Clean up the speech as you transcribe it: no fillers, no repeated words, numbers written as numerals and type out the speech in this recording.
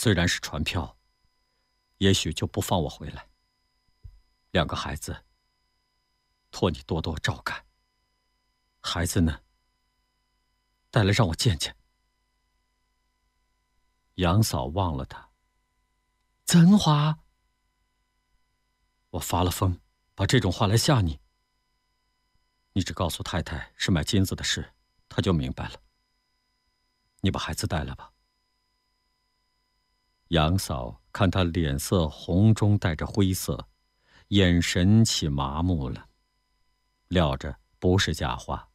虽然是传票，也许就不放我回来。2个孩子，托你多多照看。孩子呢，带来让我见见。”杨嫂望了他：“怎话？”我发了疯，把这种话来吓你。你只告诉太太是买金子的事，她就明白了。你把孩子带来吧。杨嫂看他脸色红中带着灰色，眼神起麻木了，料着不是假话，